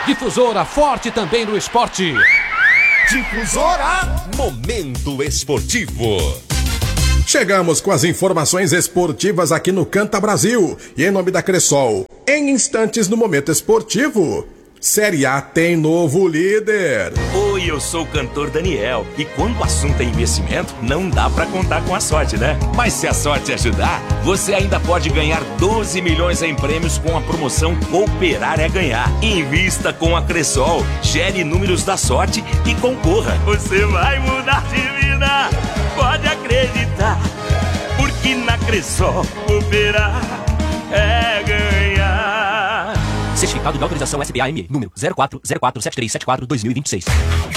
Difusora forte também no esporte. Difusora Momento Esportivo. Chegamos com as informações esportivas aqui no Canta Brasil. E em nome da Cressol, em instantes no Momento Esportivo, Série A tem novo líder. Oi, eu sou o cantor Daniel. E quando o assunto é investimento, não dá pra contar com a sorte, né? Mas se a sorte ajudar, você ainda pode ganhar 12 milhões em prêmios com a promoção Cooperar é Ganhar. Invista com a Cressol, gere números da sorte e concorra. Você vai mudar de vida, pode acreditar. Porque na Cressol, cooperar é ganhar. Certificado de autorização SBAM, número 04047374-2026.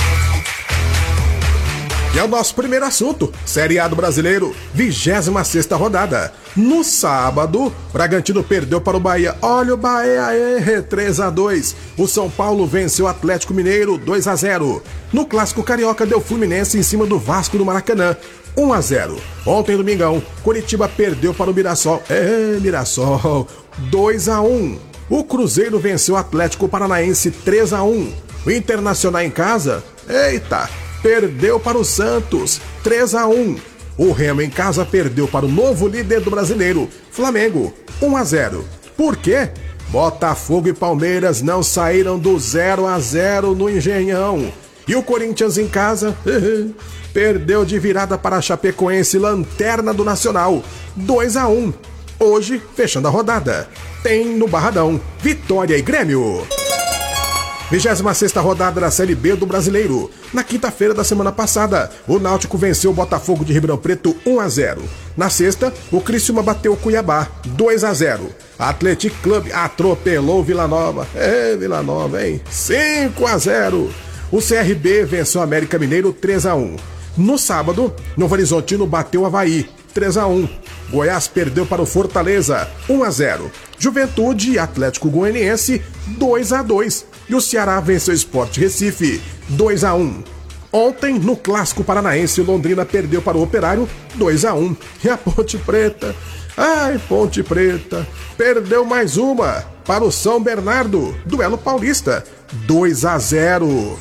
E é o nosso primeiro assunto, Série A do Brasileiro, 26ª rodada. No sábado, Bragantino perdeu para o Bahia. Olha o Bahia aí, 3-2. O São Paulo venceu o Atlético Mineiro, 2-0. No Clássico Carioca, deu Fluminense em cima do Vasco no Maracanã, 1-0. Ontem, domingão, Coritiba perdeu para o Mirassol. Mirassol, 2-1. O Cruzeiro venceu o Atlético Paranaense 3-1. O Internacional em casa, perdeu para o Santos 3-1. O Remo em casa perdeu para o novo líder do Brasileiro, Flamengo, 1-0. Por quê? Botafogo e Palmeiras não saíram do 0-0 no Engenhão. E o Corinthians em casa perdeu de virada para a Chapecoense, lanterna do Nacional, 2-1. Hoje, fechando a rodada, tem no Barradão, Vitória e Grêmio. 26ª rodada da Série B do Brasileiro. Na quinta-feira da semana passada, o Náutico venceu o Botafogo de Ribeirão Preto 1-0. Na sexta, o Criciúma bateu o Cuiabá 2-0. Athletic Club atropelou o Vila Nova. Vila Nova, hein? 5-0. O CRB venceu o América Mineiro 3-1. No sábado, Novo Horizontino bateu o Avaí 3-1. Goiás perdeu para o Fortaleza 1-0. Juventude e Atlético Goianiense 2-2. E o Ceará venceu o Sport Recife 2-1. Ontem, no Clássico Paranaense, Londrina perdeu para o Operário 2-1. E a Ponte Preta, Ponte Preta, perdeu mais uma para o São Bernardo, duelo paulista, 2-0.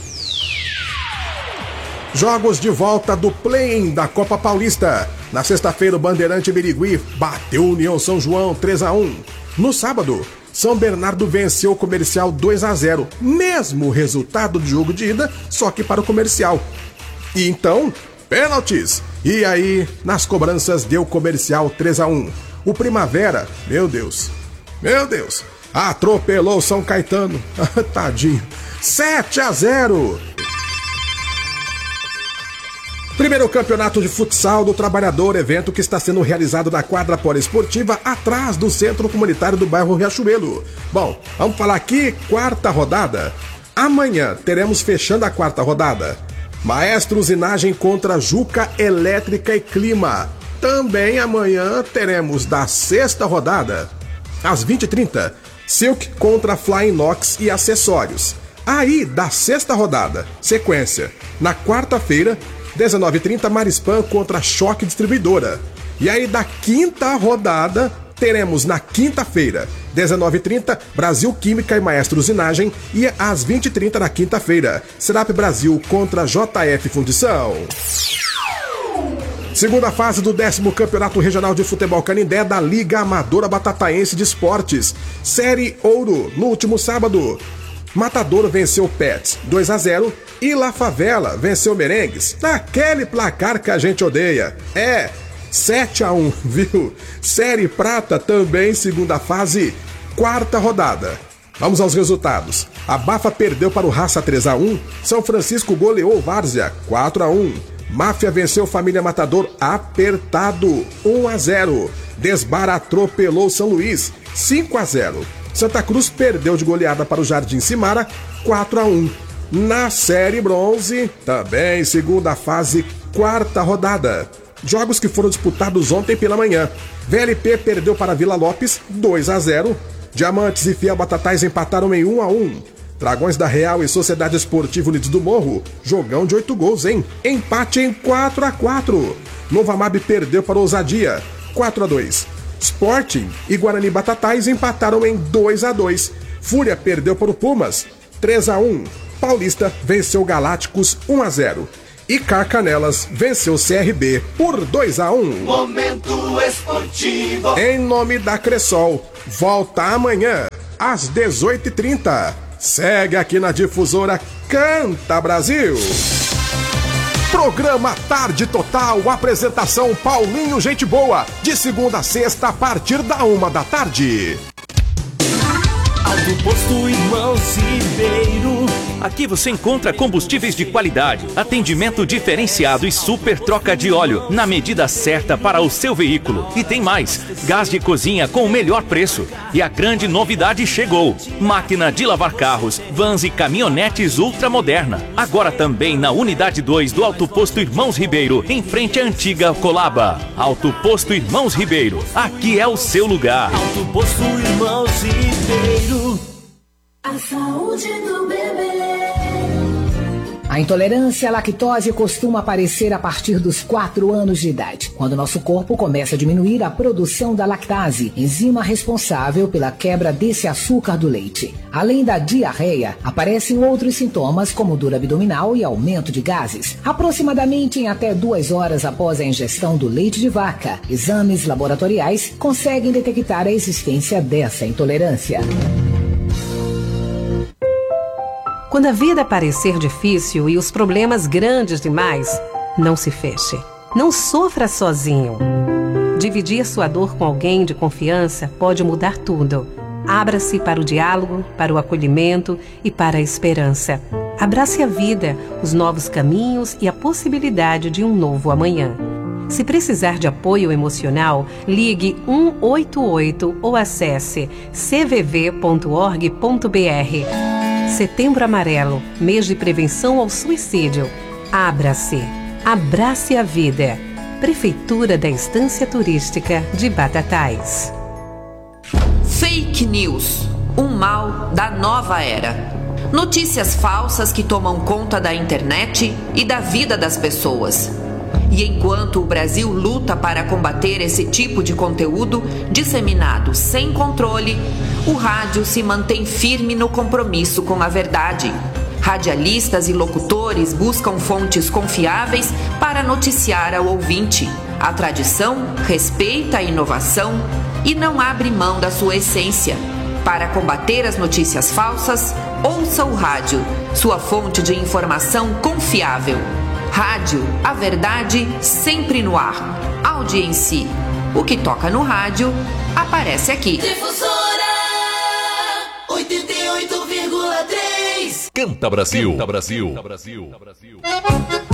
Jogos de volta do play-in da Copa Paulista. Na sexta-feira, o Bandeirante Birigui bateu o União São João 3-1. No sábado, São Bernardo venceu o Comercial 2-0. Mesmo resultado do jogo de ida, só que para o Comercial. E então, pênaltis. E aí, nas cobranças, deu Comercial 3-1. O Primavera, meu Deus, atropelou o São Caetano. Tadinho. 7-0. Primeiro campeonato de futsal do Trabalhador, evento que está sendo realizado na quadra poliesportiva atrás do Centro Comunitário do bairro Riachuelo. Bom, vamos falar aqui, quarta rodada. Amanhã teremos, fechando a quarta rodada, Maestro Usinagem contra Juca Elétrica e Clima. Também amanhã teremos, da sexta rodada, às 20h30, Silk contra Fly Inox e Acessórios. Aí, da sexta rodada, sequência, na quarta-feira, 19h30, Marispan contra Choque Distribuidora. E aí, da quinta rodada, teremos na quinta-feira, 19h30, Brasil Química e Maestro Usinagem. E às 20h30, na quinta-feira, Serap Brasil contra JF Fundição. Segunda fase do 10º Campeonato Regional de Futebol Canindé da Liga Amadora Batataense de Esportes. Série Ouro, no último sábado. Matadouro venceu o Pets 2-0 e La Favela venceu o Merengues naquele placar que a gente odeia. 7-1, viu? Série Prata também, segunda fase, quarta rodada. Vamos aos resultados. A Bafa perdeu para o Raça 3-1, São Francisco goleou o Várzea 4-1. Máfia venceu Família Matador apertado 1-0. Desbar atropelou São Luís 5-0. Santa Cruz perdeu de goleada para o Jardim Simara 4-1. Na Série Bronze, também segunda fase, quarta rodada. Jogos que foram disputados ontem pela manhã. VLP perdeu para Vila Lopes 2-0. Diamantes e Fiel Batatais empataram em 1-1. Dragões da Real e Sociedade Esportiva Unidos do Morro, jogão de 8 gols, hein? Empate em 4-4. Novo Amab perdeu para Ousadia 4-2. Sporting e Guarani Batatais empataram em 2-2. Fúria perdeu para o Pumas 3-1. Paulista venceu Galácticos 1-0. E Carcanelas venceu CRB por 2-1. Momento esportivo. Em nome da Cressol, volta amanhã às 18h30. Segue aqui na difusora Canta Brasil. Programa Tarde Total, apresentação Paulinho Gente Boa, de segunda a sexta a partir da 1h. Alto Posto Irmãos Ribeiro. Aqui você encontra combustíveis de qualidade, atendimento diferenciado e super troca de óleo na medida certa para o seu veículo. E tem mais, gás de cozinha com o melhor preço. E a grande novidade chegou: máquina de lavar carros, vans e caminhonetes ultramoderna. Agora também na unidade 2 do Alto Posto Irmãos Ribeiro, em frente à antiga Colaba. Alto Posto Irmãos Ribeiro, aqui é o seu lugar. Alto Posto Irmãos Ribeiro. A saúde do bebê. A intolerância à lactose costuma aparecer a partir dos 4 anos de idade, quando nosso corpo começa a diminuir a produção da lactase, enzima responsável pela quebra desse açúcar do leite. Além da diarreia, aparecem outros sintomas como dor abdominal e aumento de gases, aproximadamente em até 2 horas após a ingestão do leite de vaca. Exames laboratoriais conseguem detectar a existência dessa intolerância. Quando a vida parecer difícil e os problemas grandes demais, não se feche. Não sofra sozinho. Dividir sua dor com alguém de confiança pode mudar tudo. Abra-se para o diálogo, para o acolhimento e para a esperança. Abrace a vida, os novos caminhos e a possibilidade de um novo amanhã. Se precisar de apoio emocional, ligue 188 ou acesse cvv.org.br. Setembro Amarelo, mês de prevenção ao suicídio. Abra-se. Abrace a vida. Prefeitura da Estância Turística de Batatais. Fake news, um mal da nova era. Notícias falsas que tomam conta da internet e da vida das pessoas. E enquanto o Brasil luta para combater esse tipo de conteúdo disseminado sem controle, o rádio se mantém firme no compromisso com a verdade. Radialistas e locutores buscam fontes confiáveis para noticiar ao ouvinte. A tradição respeita a inovação e não abre mão da sua essência. Para combater as notícias falsas, ouça o rádio, sua fonte de informação confiável. Rádio, a verdade sempre no ar. Audiência. O que toca no rádio, aparece aqui. Difusora 88,3. Canta Brasil. Canta Brasil.